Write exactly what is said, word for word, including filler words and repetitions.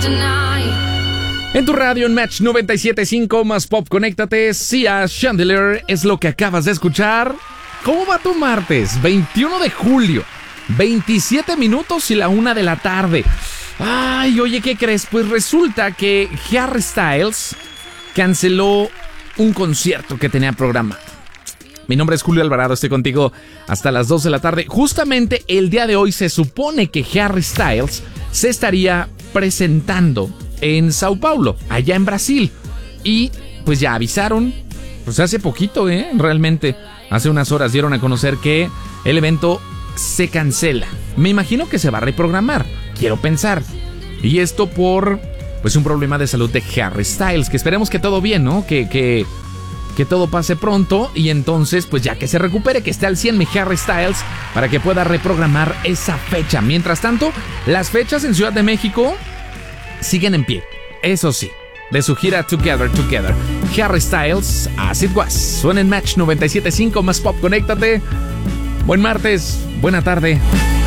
En tu radio, en Match noventa y siete punto cinco, más pop, conéctate. Sia Chandelier es lo que acabas de escuchar. ¿Cómo va tu martes? veintiuno de julio, veintisiete minutos y la una de la tarde. Ay, oye, ¿qué crees? Pues resulta que Harry Styles canceló un concierto que tenía programado. Mi nombre es Julio Alvarado, estoy contigo hasta las dos de la tarde. Justamente el día de hoy se supone que Harry Styles se estaría presentando en Sao Paulo, allá en Brasil. Y pues ya avisaron, pues hace poquito, ¿eh? Realmente, hace unas horas dieron a conocer que el evento se cancela. Me imagino que se va a reprogramar, quiero pensar. Y esto por, pues, un problema de salud de Harry Styles, que esperemos que todo bien, ¿no? Que, que, que todo pase pronto y entonces, pues ya que se recupere, que esté al cien mi Harry Styles para que pueda reprogramar esa fecha. Mientras tanto, las fechas en Ciudad de México siguen en pie, eso sí, de su gira Together, Together. Harry Styles, As It Was. Suena en Match noventa y siete punto cinco, más pop, conéctate. Buen martes, buena tarde.